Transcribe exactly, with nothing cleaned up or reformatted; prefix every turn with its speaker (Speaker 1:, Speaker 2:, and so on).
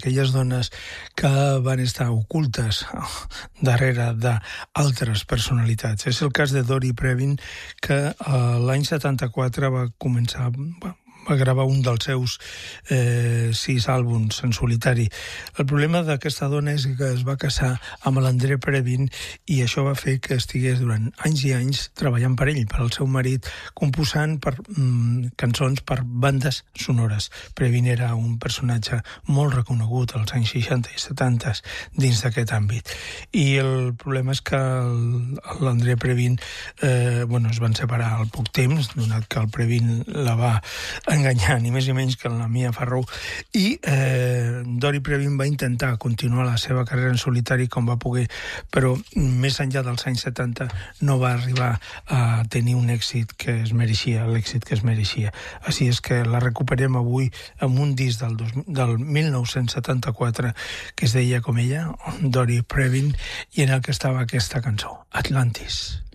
Speaker 1: aquelles dones que van estar ocultes darrere d'altres personalitats. És el cas de Dory Previn, que eh, l'any setanta-quatre va començar... Va, va gravar un dels seus eh, sis àlbums en solitari. El problema d'aquesta dona és que es va casar amb l'André Previn i això va fer que estigués durant anys i anys treballant per ell, per al seu marit, composant per, mm, cançons per bandes sonores. Previn era un personatge molt reconegut als anys seixanta i setanta dins d'aquest àmbit. I el problema és que l'André Previn eh, bueno, es van separar al poc temps, donat que el Previn la va enganyar ni més ni menys que la Mia Farrow, i eh, Dory Previn va intentar continuar la seva carrera en solitari com va poder, però més enllà dels anys setanta no va arribar a tenir un èxit que es mereixia, l'èxit que es mereixia. Així és que la recuperem avui amb un disc del, dos, del mil nou-cents setanta-quatre que es deia com ella, Dory Previn, i en el que estava aquesta cançó, Atlantis.